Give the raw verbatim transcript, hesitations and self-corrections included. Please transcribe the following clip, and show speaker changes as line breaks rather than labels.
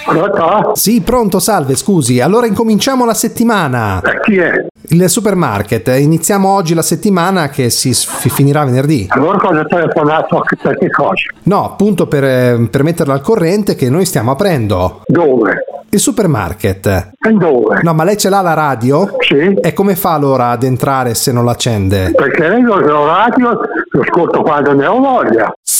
Pronto?
Sì, pronto, salve, scusi. Allora incominciamo la settimana.
E chi è?
Il supermarket. Iniziamo oggi la settimana che si f- finirà venerdì.
Allora cosa ho telefonato per che cosa?
No, appunto per, eh, per metterla al corrente che noi stiamo aprendo.
Dove?
Il supermarket.
E dove?
No, ma lei ce l'ha la radio?
Sì.
E come fa allora ad entrare se non l'accende?
Perché io lo radio lo ascolto quando ne ho voglia.